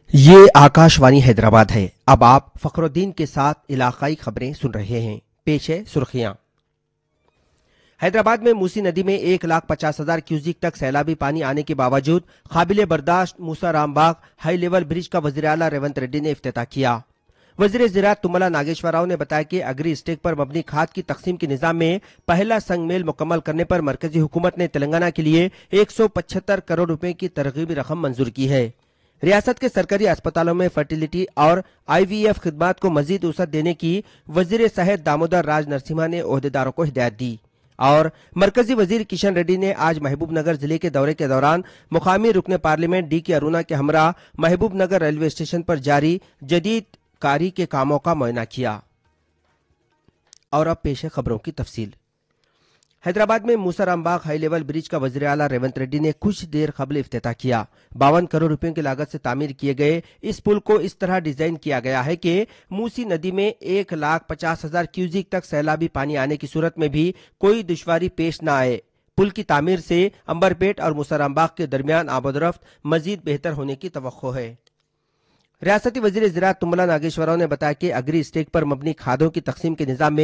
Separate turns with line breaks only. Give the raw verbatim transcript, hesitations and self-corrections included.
ये आकाशवाणी हैदराबाद है। अब आप फखरुद्दीन के साथ इलाकाई खबरें सुन रहे हैं। पेश है सुर्खियां। हैदराबाद में मूसी नदी में एक लाख पचास हजार क्यूसिक तक सैलाबी पानी आने के बावजूद काबिले बर्दाश्त मूसा रामबाग हाई लेवल ब्रिज का वजीर आला रेवंत रेड्डी ने इफ्तिताह किया। वजीर ज़राअत तुम्मला नागेश्वर राव ने बताया कि अग्री स्टेक पर मबनी खाद की तकसीम के निजाम में पहला संग मेल मुकम्मल करने पर मरकजी हुकूमत ने तेलंगाना के लिए एक सौ पचहत्तर करोड़ रुपए की तरगीबी रकम मंजूर की है। रियासत के सरकारी अस्पतालों में फर्टिलिटी और आई वी एफ खिदमात को मजीद वसअत देने की वजीर सेहत दामोदर राज नरसिम्हा ने ओहदेदारों को हिदायत दी। और मरकजी वजीर किशन रेड्डी ने आज महबूब नगर जिले के दौरे के दौरान मुकामी रुकने पार्लियामेंट डी के अरुणा के हमरा महबूब नगर रेलवे स्टेशन पर जारी जदीद कारी के कामों का मुआयना किया। और अब पेश है खबरों की तफसील। हैदराबाद में मूसा रामबाग हाई लेवल ब्रिज का वजीर आला रेवंत रेड्डी ने कुछ देर कबल इफ्तिताह किया। बावन करोड़ रुपयों की लागत से तामीर किए गए इस पुल को इस तरह डिजाइन किया गया है कि मूसी नदी में एक लाख पचास हजार क्यूसिक तक सैलाबी पानी आने की सूरत में भी कोई दुश्वारी पेश न आए। पुल की तामीर से अंबरपेट और मूसा रामबाग के दरमियान आबोदरफ्त मजीद बेहतर होने की तवक्को है। रियासती वजीर ज़राअत तुम्मला नागेश्वर राव ने बताया कि अग्री स्टेक पर मबनी खादों की तकसीम के निजाम में